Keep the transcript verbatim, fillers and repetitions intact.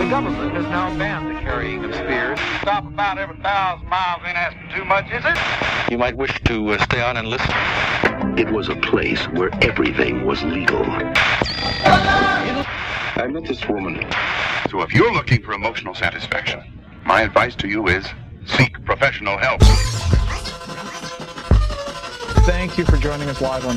The government has now banned the carrying of spears. Stop about every thousand miles ain't asking too much, is it? You might wish to uh, stay on and listen. It was a place where everything was legal. I met this woman. So if you're looking for emotional satisfaction, my advice to you is seek professional help. Thank you for joining us live on